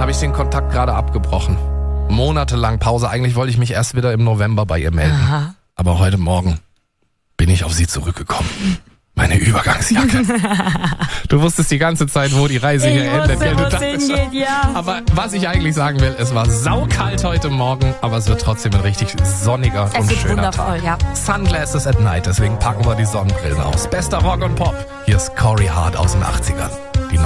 habe ich den Kontakt gerade abgebrochen. Monatelang Pause. Eigentlich wollte ich mich erst wieder im November bei ihr melden. Aha. Aber heute Morgen bin ich auf sie zurückgekommen. Meine Übergangsjacke. Du wusstest die ganze Zeit, wo die Reise hier endet. Ich wusste, wo es hingeht, ja. Aber was ich eigentlich sagen will, es war saukalt heute Morgen, aber es wird trotzdem ein richtig sonniger und wird schöner wundervoll, Tag. ja. Sunglasses at night, deswegen packen wir die Sonnenbrillen aus. Bester Rock und Pop. Hier ist Corey Hart aus den 80ern.